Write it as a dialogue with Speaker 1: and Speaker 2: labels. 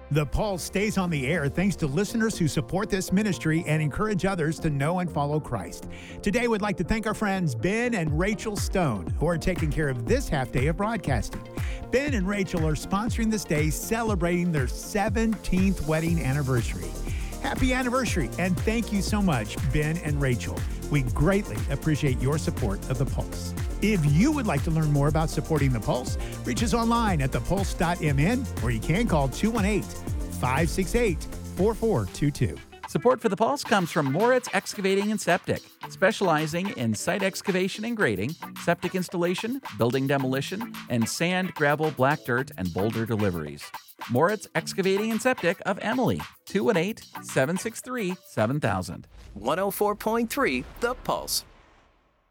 Speaker 1: The Pulse stays on the air thanks to listeners who support this ministry and encourage others to know and follow Christ. Today, we'd like to thank our friends Ben and Rachel Stone, who are taking care of this half day of broadcasting. Ben and Rachel are sponsoring this day, celebrating their 17th wedding anniversary. Happy anniversary, and thank you so much, Ben and Rachel. We greatly appreciate your support of The Pulse. If you would like to learn more about supporting The Pulse, reach us online at thepulse.mn, or you can call 218-568-4422.
Speaker 2: Support for The Pulse comes from Moritz Excavating and Septic, specializing in site excavation and grading, septic installation, building demolition, and sand, gravel, black dirt, and boulder deliveries. Moritz Excavating and Septic of Emily, 218-763-7000.
Speaker 3: 104.3 The Pulse.